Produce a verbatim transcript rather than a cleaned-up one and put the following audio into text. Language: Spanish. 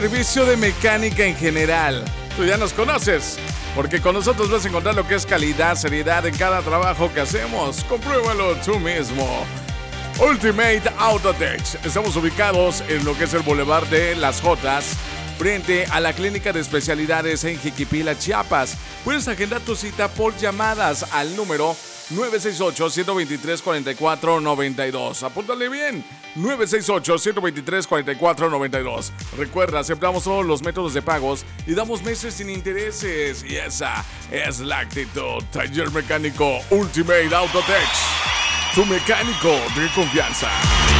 Servicio de mecánica en general. Tú ya nos conoces, porque con nosotros vas a encontrar lo que es calidad, seriedad en cada trabajo que hacemos. Compruébalo tú mismo. Ultimate Autotech. Estamos ubicados en lo que es el Boulevard de Las Jotas, frente a la Clínica de Especialidades en Jiquipila, Chiapas. Puedes agendar tu cita por llamadas al número nueve seis ocho, uno dos tres, cuatro cuatro nueve dos. Apúntale bien, nueve seis ocho, uno dos tres, cuatro cuatro nueve dos. Recuerda, aceptamos todos los métodos de pagos y damos meses sin intereses. Y esa es la actitud. Taller Mecánico Ultimate Autotech, tu mecánico de confianza.